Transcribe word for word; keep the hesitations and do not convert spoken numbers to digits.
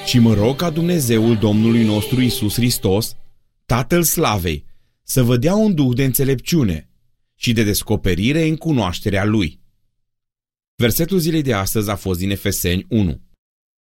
ci mă rog ca Dumnezeul Domnului nostru Iisus Hristos, Tatăl Slavei, să vă dea un duh de înțelepciune și de descoperire în cunoașterea Lui. Versetul zilei de astăzi a fost din Efeseni unu.